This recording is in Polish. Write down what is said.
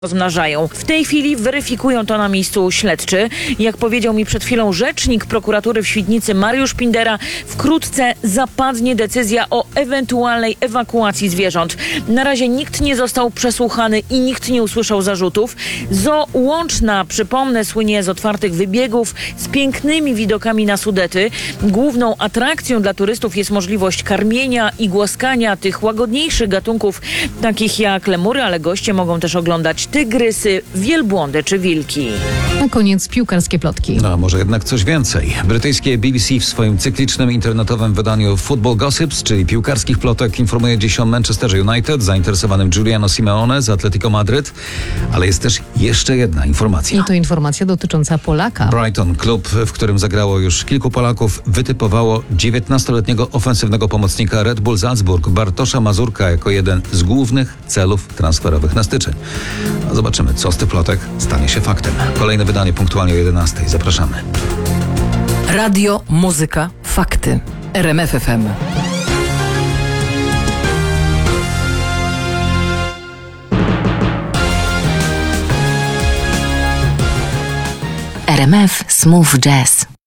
rozmnażają. W tej chwili weryfikują to na miejscu śledczy. Jak powiedział mi przed chwilą rzecznik prokuratury w Świdnicy Mariusz Pindera, wkrótce zapadnie decyzja o ewentualnej ewakuacji zwierząt. Na razie nikt nie został przesłuchany i nikt nie usłyszał zarzutów. Zoo Łączna, przypomnę, słynie z otwartych wybiegów, z pięknymi widokami na Sudety. Główną atrakcją dla turystów jest możliwość karmienia i głaskania tych łagodniejszych gatunków, takich jak lemury, ale goście mogą też oglądać tygrysy, wielbłądy czy wilki. Na koniec piłkarskie plotki. No, a może jednak coś więcej. Brytyjskie BBC w swoim cyklicznym internetowym wydaniu Football Gossips, czyli piłkarskich plotek, informuje dziś o Manchester United, zainteresowanym Giuliano Simeone z Atletico Madryt, ale jest też jeszcze jedna informacja. I to informacja dotycząca Polaka. Brighton, klub, w którym zagrało już kilku Polaków, wytypowało 19-letniego ofensywnego pomocnika Red Bull Salzburg, Bartosza Mazurka, jako jeden z głównych celów transferowych na styczeń. A zobaczymy, co z tych plotek stanie się faktem. Kolejne wydanie punktualnie o 11:00. Zapraszamy. Radio, muzyka, fakty. RMF FM. RMF Smooth Jazz.